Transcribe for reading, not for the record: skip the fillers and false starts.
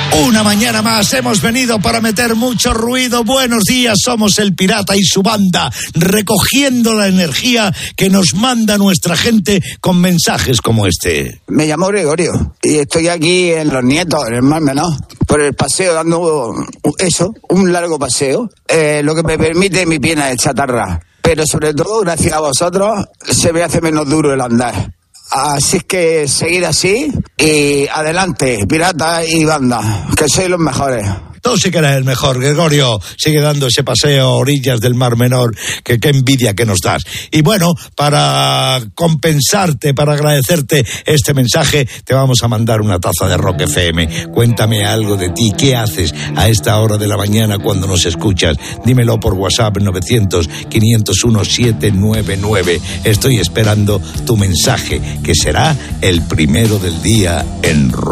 Una mañana más hemos venido para meter mucho ruido. Buenos días, somos El Pirata y su banda, recogiendo la energía que nos manda nuestra gente con mensajes como este. Me llamo Gregorio y estoy aquí en Los Nietos, en el Mar Menor, por el paseo, dando un largo paseo, lo que me permite mi pierna de chatarra. Pero sobre todo, gracias a vosotros, se me hace menos duro el andar. Así es que seguir así y adelante, pirata y banda, que sois los mejores. Tú sí que eres el mejor, Gregorio. Sigue dando ese paseo a orillas del Mar Menor, que qué envidia que nos das. Y bueno, para compensarte, para agradecerte este mensaje, te vamos a mandar una taza de Rock FM. Cuéntame algo de ti, ¿qué haces a esta hora de la mañana cuando nos escuchas? Dímelo por WhatsApp 900-501-799. Estoy esperando tu mensaje, que será el primero del día en Rock.